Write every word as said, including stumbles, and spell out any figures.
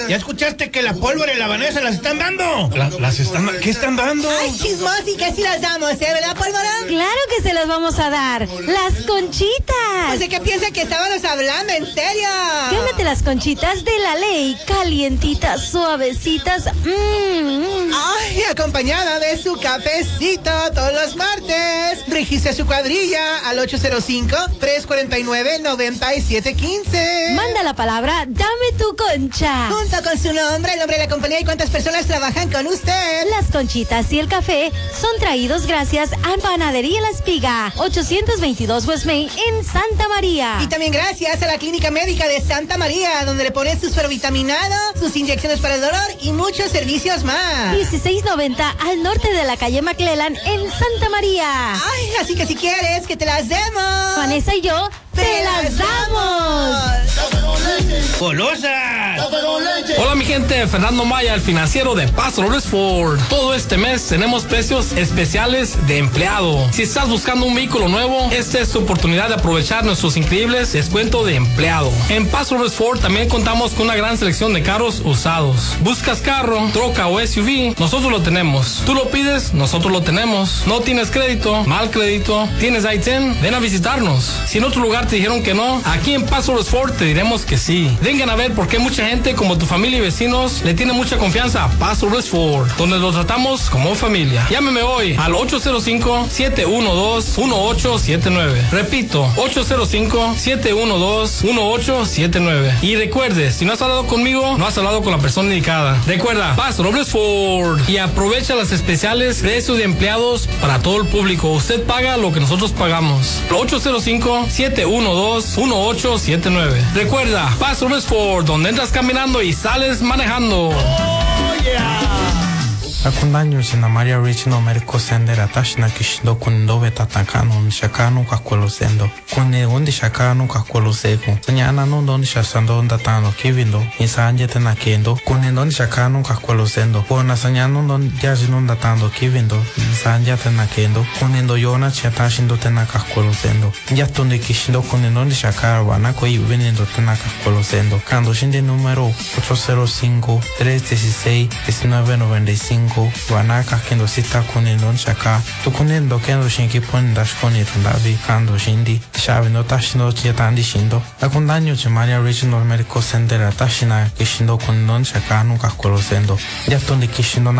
¿Ya escuchaste que la pólvora y la Vanessa las están dando? La, las están, ¿qué están dando? Ay, chismosi, que sí las damos, ¿eh? ¿Verdad, pólvora? Claro que se las vamos a dar. Las conchitas. Pues de qué piensa que estábamos hablando, en serio. Gánate las conchitas de la ley, calientitas, suavecitas. Mmm. Ay, acompañada de su cafecito todos los martes. Registre su cuadrilla al ocho cero cinco, tres cuatro nueve, nueve siete uno cinco. Manda la palabra, dame tu concha. Junto con su nombre, el nombre de la compañía y cuántas personas trabajan con usted. Las conchitas y el café son traídos gracias a Panadería La Espiga, ochocientos veintidós West Main en Santa María. Y también gracias a la Clínica Médica de Santa María, donde le ponen sus ferrovitaminado, sus inyecciones para el dolor y muchos servicios más. dieciséis noventa al norte de la calle McClellan en Santa María. Ay, así que si quieres que te las demos, Vanessa y yo te, te las damos. ¡Golosas! Hola mi gente, Fernando Maya, el financiero de Paso Robles Ford. Todo este mes tenemos precios especiales de empleado. Si estás buscando un vehículo nuevo, esta es tu oportunidad de aprovechar nuestros increíbles descuentos de empleado. En Paso Robles Ford también contamos con una gran selección de carros usados. ¿Buscas carro, troca o S U V? Nosotros lo tenemos. Tú lo pides, nosotros lo tenemos. ¿No tienes crédito? ¿Mal crédito? ¿Tienes I diez? Ven a visitarnos. Si en otro lugar te dijeron que no, aquí en Paso Robles Ford te diremos que sí. Vengan a ver por qué mucha gente como tu familia y vecinos le tiene mucha confianza a Paso Robles Ford, donde los tratamos como familia. Llámeme hoy al ocho cero cinco, siete uno dos, uno ocho siete nueve. Repito, ocho cero cinco, siete uno dos, uno ocho siete nueve. Y recuerde, si no has hablado conmigo, no has hablado con la persona indicada. Recuerda, Paso Robles Ford. Y aprovecha las especiales precios de empleados para todo el público. Usted paga lo que nosotros pagamos. ocho cero cinco, siete uno dos, uno ocho siete nueve. Recuerda, Paso Robles Ford, donde entras caminando y sales manejando. Oh, yeah. Akundanyo sina Maria Rich no Americo Sendera Tashna Kishdo Kundo Vetatakanon Shakano Kakwelo Sendo Kune Undi Shakano Kakwelo Seko Sanyana no Don Shasando Datano Kivindo Insanje Tenakendo Kune Don Shakano Kakwelo Sendo Kona Sanyano Don Yajinon Datando Kivindo Insanje Tenakendo Kune Ndo Yona Chatashindo Tenakakwelo Sendo Yatundi Kishindo Kune Don Shakara Wanako y Venindo Tenakakwelo Sendo Kando Shinde número ocho cero cinco, tres uno seis, uno nueve nueve cinco Wanaka kendo sita kunendo chaka to kunendo kendo shinki pon dash koni tandavi kando shindi shavi no tashino chietandi shindo akundanyo che Maria Rich no Americo Sendera tashina kishindo kunendo chaka nunca kolosendo ya tondi kishindo